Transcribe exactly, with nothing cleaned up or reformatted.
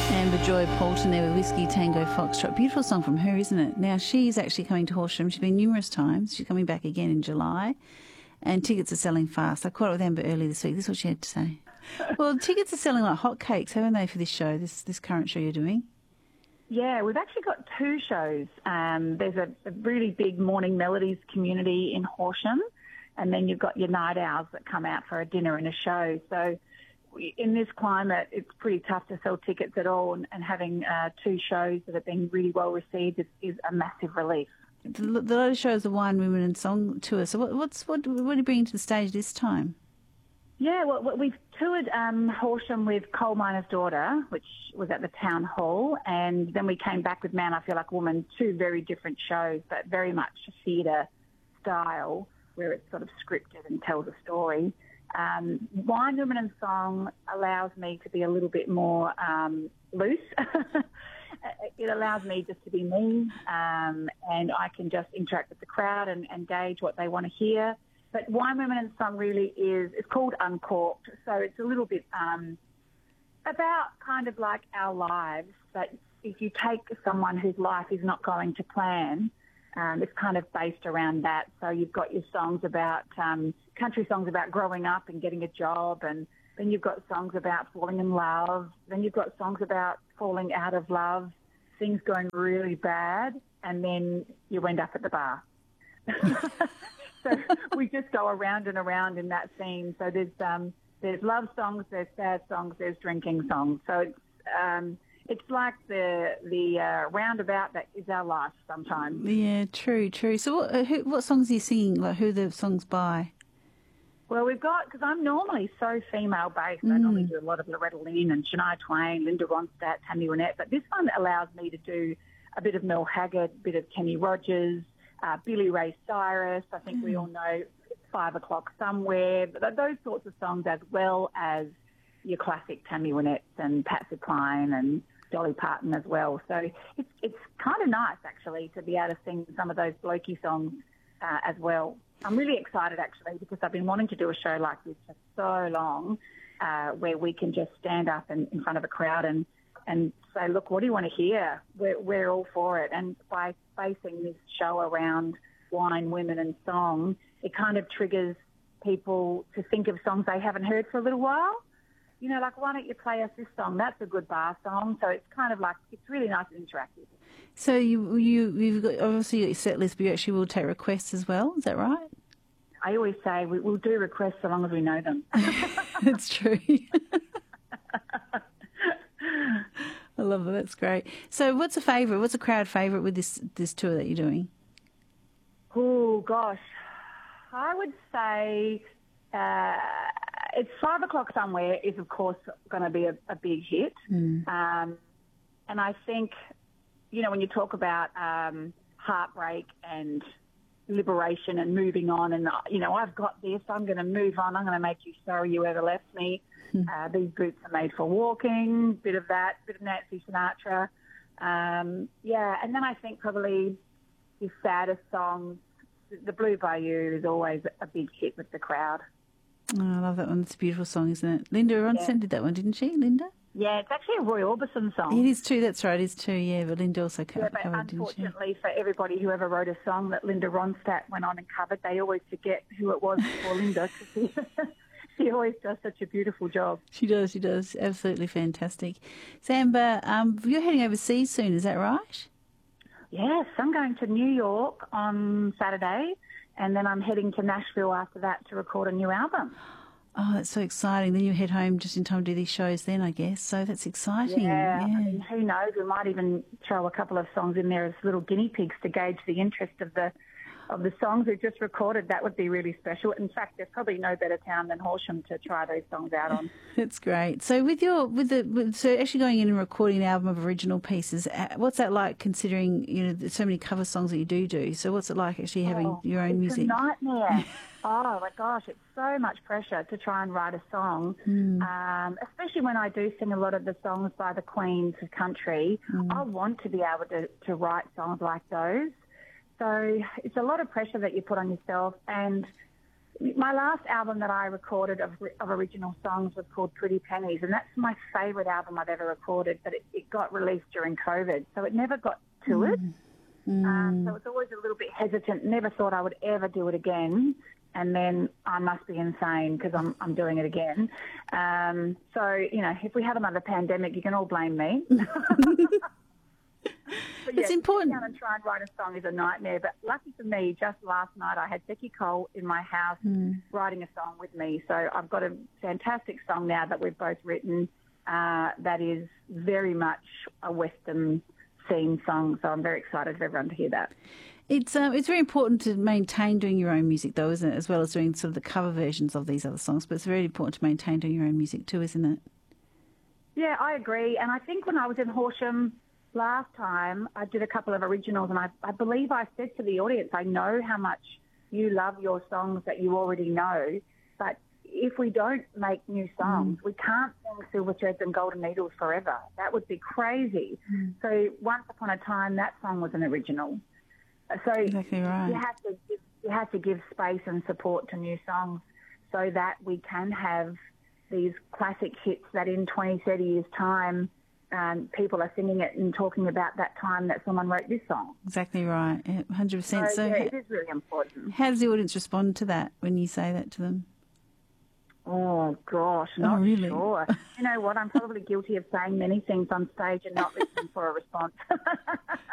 Amber Joy Poulton there with Whiskey Tango Foxtrot. Beautiful song from her, isn't it? Now, she's actually coming to Horsham. She's been numerous times. She's coming back again in July. And tickets are selling fast. I caught up with Amber earlier this week. This is what she had to say. Well, tickets are selling like hotcakes, haven't they, for this show, this this current show you're doing? Yeah, we've actually got two shows. Um, there's a, a really big Morning Melodies community in Horsham, and then you've got your night owls that come out for a dinner and a show. So we, in this climate, it's pretty tough to sell tickets at all, and, and having uh, two shows that have been really well received is, is a massive relief. The, the lot of shows are Wine, Women and Song tour. So what, what's what, what are you bringing to the stage this time? Yeah, well, we've toured um, Horsham with Coal Miner's Daughter, which was at the Town Hall, and then we came back with Man, I Feel Like a Woman, two very different shows, but very much theatre style, where it's sort of scripted and tells a story. Um, Wine, Women and Song allows me to be a little bit more um, loose. It allows me just to be me, um, and I can just interact with the crowd and, and gauge what they want to hear. But Wine, Women and Song really is, it's called Uncorked, so it's a little bit um, about kind of like our lives, but if you take someone whose life is not going to plan, um, it's kind of based around that. So you've got your songs about, um, country songs about growing up and getting a job, and then you've got songs about falling in love, then you've got songs about falling out of love, things going really bad, and then you end up at the bar. So we just go around and around in that theme. So there's um, there's love songs, there's sad songs, there's drinking songs. So it's um, it's like the the uh, roundabout that is our life sometimes. Yeah, true, true. So what uh, who, what songs are you singing? Like, who are the songs by? Well, we've got, because I'm normally so female-based. Mm. I normally do a lot of Loretta Lynn and Shania Twain, Linda Ronstadt, Tammy Wynette. But this one allows me to do a bit of Mel Haggard, a bit of Kenny Rogers, uh, Billy Ray Cyrus. I think mm. we all know Five O'Clock Somewhere. But those sorts of songs, as well as your classic Tammy Wynette and Patsy Cline and Dolly Parton as well. So it's it's kind of nice, actually, to be able to sing some of those blokey songs uh, as well. I'm really excited, actually, because I've been wanting to do a show like this for so long, uh, where we can just stand up in, in front of a crowd and, and say, look, what do you want to hear? We're, we're all for it. And by basing this show around wine, women and song, it kind of triggers people to think of songs they haven't heard for a little while. You know, like, why don't you play us this song? That's a good bar song. So it's kind of like, it's really nice and interactive. So you, you, you've got, obviously, your set list, but you actually will take requests as well. Is that right? I always say we, we'll do requests so long as we know them. That's true. I love it. That's great. So what's a favourite? What's a crowd favourite with this, this tour that you're doing? Oh, gosh. I would say uh, it's Five O'Clock Somewhere is, of course, going to be a, a big hit. Mm. Um, and I think, you know, when you talk about um, heartbreak and liberation and moving on, and, you know, I've got this, I'm going to move on, I'm going to make you sorry you ever left me. Mm. Uh, these boots are made for walking, bit of that, bit of Nancy Sinatra. Um, yeah, and then I think probably the saddest songs, The Blue Bayou is always a big hit with the crowd. Oh, I love that one. It's a beautiful song, isn't it? Linda Ronstadt yeah. did that one, didn't she, Linda? Yeah, it's actually a Roy Orbison song. It is too, that's right, it is too, yeah, but Linda also covered, yeah, but covered unfortunately for everybody who ever wrote a song that Linda Ronstadt went on and covered, they always forget who it was before Linda, because she, she always does such a beautiful job. She does, she does. Absolutely fantastic. Samba, um, you're heading overseas soon, is that right? Yes, I'm going to New York on Saturday, and then I'm heading to Nashville after that to record a new album. Oh, that's so exciting. Then you head home just in time to do these shows then, I guess. So that's exciting. Yeah, yeah. I mean, who knows? We might even throw a couple of songs in there as little guinea pigs to gauge the interest of the of the songs we've just recorded. That would be really special. In fact, there's probably no better town than Horsham to try those songs out on. That's great. So with your with the with, so actually going in and recording an album of original pieces, what's that like? Considering you know there's so many cover songs that you do do. So what's it like actually having oh, your own it's music? It's a nightmare. Oh my gosh, it's so much pressure to try and write a song, mm. um, especially when I do sing a lot of the songs by the Queens of country. Mm. I want to be able to, to write songs like those. So it's a lot of pressure that you put on yourself, and My last album that I recorded of, of original songs was called Pretty Pennies, and that's my favourite album I've ever recorded, but it, it got released during COVID, so it never got to mm. it. Mm. Um, so it's always a little bit hesitant. Never thought I would ever do it again, and then I must be insane because I'm I'm doing it again. Um, so, you know, if we have another pandemic, you can all blame me. But yeah, it's important. To sit down and try and write a song is a nightmare. But lucky for me, just last night I had Becky Cole in my house mm. writing a song with me. So I've got a fantastic song now that we've both written uh, that is very much a Western scene song. So I'm very excited for everyone to hear that. It's um, it's very important to maintain doing your own music, though, isn't it? As well as doing sort of the cover versions of these other songs. But it's very important to maintain doing your own music too, isn't it? Yeah, I agree. And I think when I was in Horsham last time, I did a couple of originals, and I, I believe I said to the audience, I know how much you love your songs that you already know, but if we don't make new songs, mm. we can't sing Silver Threads and Golden Needles forever. That would be crazy. Mm. So once upon a time, that song was an original. So exactly right. you have to give, you have to give space and support to new songs so that we can have these classic hits that in twenty, thirty years' time, Um, people are singing it and talking about that time that someone wrote this song. Exactly right, yeah, one hundred percent. So, so yeah, it is really important. How does the audience respond to that when you say that to them? Oh, gosh, not oh, really? sure. You know what, I'm probably guilty of saying many things on stage and not listening for a response.